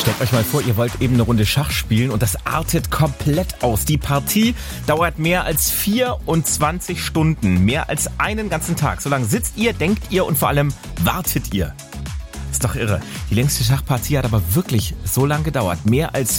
Stellt euch mal vor, ihr wollt eben eine Runde Schach spielen und das artet komplett aus. Die Partie dauert mehr als 24 Stunden, mehr als einen ganzen Tag. So lange sitzt ihr, denkt ihr und vor allem wartet ihr. Ist doch irre. Die längste Schachpartie hat aber wirklich so lange gedauert. Mehr als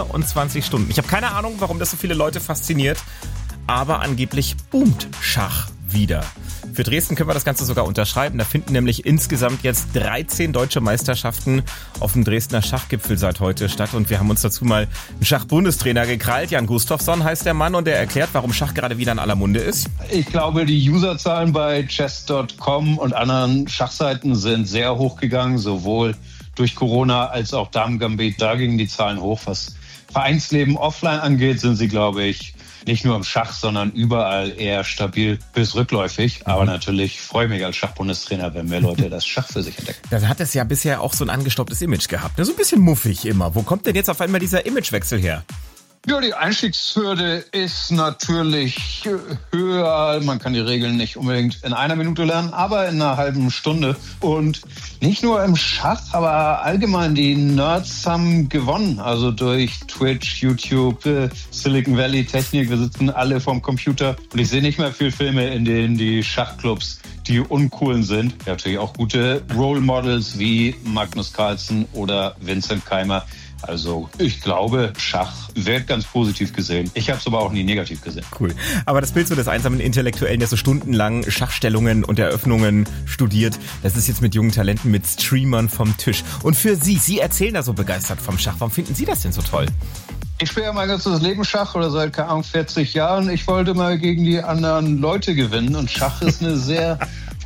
24 Stunden. Ich habe keine Ahnung, warum das so viele Leute fasziniert, aber angeblich boomt Schach wieder. Für Dresden können wir das Ganze sogar unterschreiben. Da finden nämlich insgesamt jetzt 13 deutsche Meisterschaften auf dem Dresdner Schachgipfel seit heute statt. Und wir haben uns dazu mal einen Schachbundestrainer gekrallt. Jan Gustafsson heißt der Mann und der erklärt, warum Schach gerade wieder in aller Munde ist. Ich glaube, die Userzahlen bei chess.com und anderen Schachseiten sind sehr hoch gegangen, sowohl durch Corona als auch Damen-Gambit. Da gingen die Zahlen hoch. Was Vereinsleben offline angeht, sind sie, glaube ich, nicht nur im Schach, sondern überall eher stabil bis rückläufig. Aber natürlich freue ich mich als Schachbundestrainer, wenn mehr Leute das Schach für sich entdecken. Da hat es ja bisher auch so ein angestaubtes Image gehabt. So ein bisschen muffig immer. Wo kommt denn jetzt auf einmal dieser Imagewechsel her? Ja, die Einstiegshürde ist natürlich höher. Man kann die Regeln nicht unbedingt in einer Minute lernen, aber in einer halben Stunde. Und nicht nur im Schach, aber allgemein die Nerds haben gewonnen. Also durch Twitch, YouTube, Silicon Valley Technik. Wir sitzen alle vorm Computer. Und ich sehe nicht mehr viel Filme, in denen die Schachclubs die uncoolen sind. Ja, natürlich auch gute Role Models wie Magnus Carlsen oder Vincent Keimer. Also ich glaube, Schach wird ganz positiv gesehen. Ich habe es aber auch nie negativ gesehen. Cool. Aber das Bild so des einsamen Intellektuellen, der so stundenlang Schachstellungen und Eröffnungen studiert, das ist jetzt mit jungen Talenten, mit Streamern vom Tisch. Und für Sie erzählen da so begeistert vom Schach. Warum finden Sie das denn so toll? Ich spiele ja mein ganzes Leben Schach oder seit, keine Ahnung, 40 Jahren. Ich wollte mal gegen die anderen Leute gewinnen. Und Schach ist eine sehr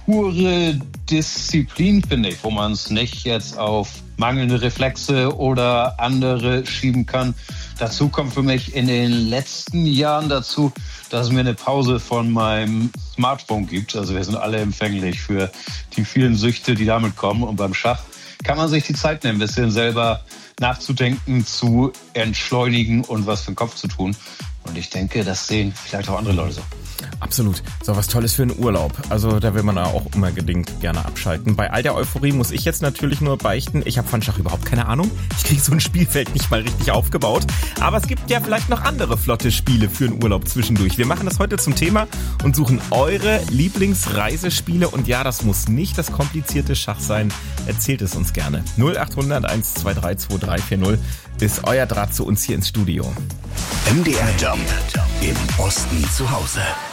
pure Disziplin, finde ich, wo man es nicht jetzt auf mangelnde Reflexe oder andere schieben kann. Dazu kommt für mich in den letzten Jahren dazu, dass es mir eine Pause von meinem Smartphone gibt. Also wir sind alle empfänglich für die vielen Süchte, die damit kommen. Und beim Schach kann man sich die Zeit nehmen, ein bisschen selber nachzudenken, zu entschleunigen und was für den Kopf zu tun. Und ich denke, das sehen vielleicht auch andere Leute so. Absolut. So was Tolles für einen Urlaub. Also da will man auch unbedingt gerne abschalten. Bei all der Euphorie muss ich jetzt natürlich nur beichten, ich habe von Schach überhaupt keine Ahnung. Ich kriege so ein Spielfeld nicht mal richtig aufgebaut. Aber es gibt ja vielleicht noch andere flotte Spiele für einen Urlaub zwischendurch. Wir machen das heute zum Thema und suchen eure Lieblingsreisespiele. Und ja, das muss nicht das komplizierte Schach sein. Erzählt es uns gerne. 0800 123 2340 ist euer Draht zu uns hier ins Studio. MDR Jump im Osten zu Hause.